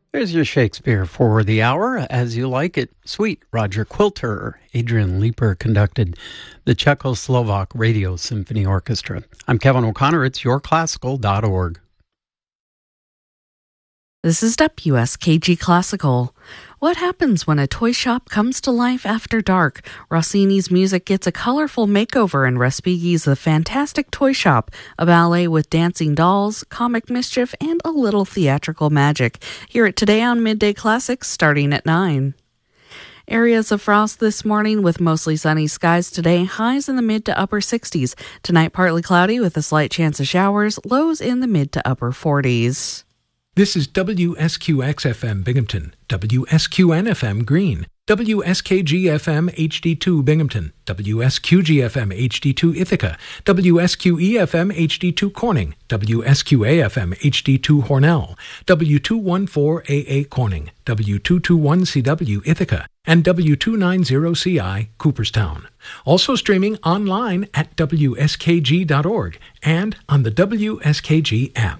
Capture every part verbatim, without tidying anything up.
There's your Shakespeare for the hour, as you like it. Sweet Roger Quilter, Adrian Leeper conducted the Czechoslovak Radio Symphony Orchestra. I'm Kevin O'Connor. It's your classical dot org. This is W S K G Classical. What happens when a toy shop comes to life after dark? Rossini's music gets a colorful makeover in Respighi's The Fantastic Toy Shop, a ballet with dancing dolls, comic mischief, and a little theatrical magic. Hear it today on Midday Classics, starting at nine. Areas of frost this morning with mostly sunny skies today, highs in the mid to upper sixties. Tonight, partly cloudy with a slight chance of showers, lows in the mid to upper forties. This is W S Q X F M Binghamton, W S Q N F M Greene, W S K G F M H D two Binghamton, W S Q G F M H D two Ithaca, W S Q E F M H D two Corning, W S Q A F M H D two Hornell, W two fourteen A A Corning, W two twenty-one C W Ithaca, and W two ninety C I Cooperstown. Also streaming online at W S K G dot org and on the W S K G app.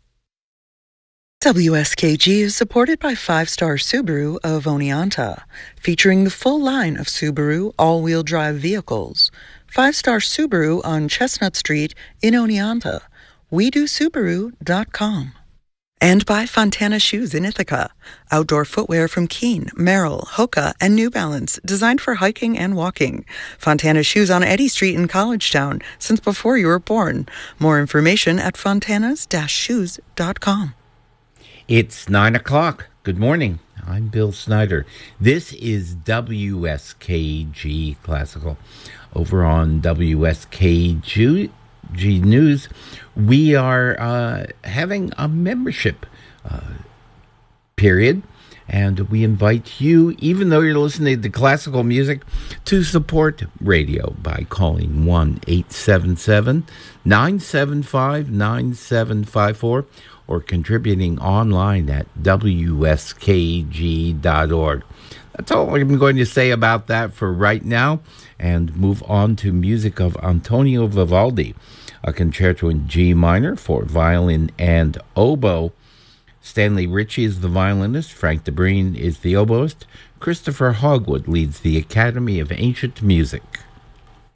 W S K G is supported by Five Star Subaru of Oneonta, featuring the full line of Subaru all-wheel drive vehicles. Five Star Subaru on Chestnut Street in Oneonta. we do subaru dot com. And by Fontana Shoes in Ithaca, outdoor footwear from Keen, Merrill, Hoka, and New Balance, designed for hiking and walking. Fontana Shoes on Eddy Street in Collegetown, since before you were born. More information at fontanas dash shoes dot com. It's nine o'clock. Good morning. I'm Bill Snyder. This is W S K G Classical. Over on W S K G News, we are uh, having a membership uh, period, and we invite you, even though you're listening to classical music, to support radio by calling one eight seven seven, nine seven five, nine seven five four or contributing online at W S K G dot org. That's all I'm going to say about that for right now, and move on to music of Antonio Vivaldi, a concerto in G minor for violin and oboe. Stanley Ritchie is the violinist, Frank DeBreen is the oboist, Christopher Hogwood leads the Academy of Ancient Music.